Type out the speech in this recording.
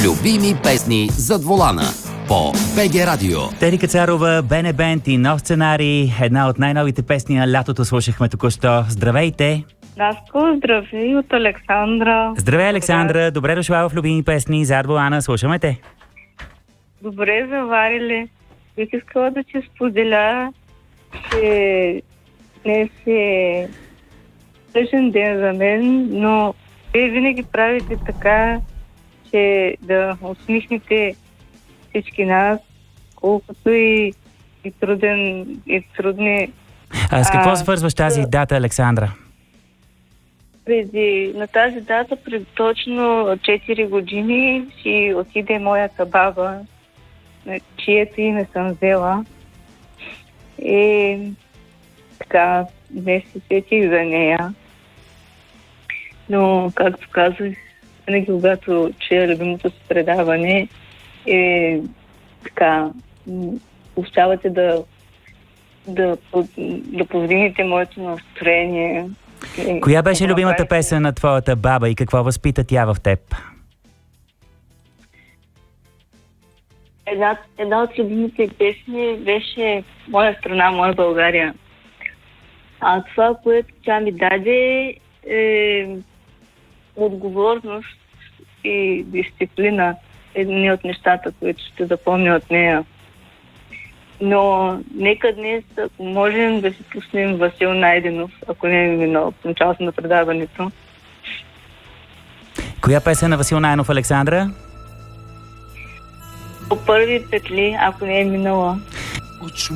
Любими песни зад волана по БГ Радио. Тери Кацарова, Бене Бенд и нов сценарий. Една от най-новите песни на лятото слушахме току-що. Здравейте! Наско, здравей от Александра. Здравей, Александра! Добре дошла в Любими песни зад волана. Слушаме те. Добре заварили. Бих искала да ти споделя, че днес е тъжен ден за мен, но вие винаги правите така, че да усмихнете всички нас, колкото и трудни. А с какво свързваш тази дата, Александра? На тази дата, пред точно 4 години, си отиде моята баба, чието име съм взела. И така, днес се сетих за нея. Но, както казах, винаги когато чуя любимото си предаване, така, оставате да повдигнете моето настроение. Коя беше любимата песен на твоята баба и какво възпита тя в теб? Една от любимите песни беше "Моя страна, моя България". А това, което тя ми даде, е отговорност и дисциплина. Едни от нещата, които ще запомня от нея. Но нека днес, ако можем, да си пуснем Васил Найденов, ако не е минал в началото на предаването. Коя песен на Васил Найденов, Александра? По първи петли, ако не е минала.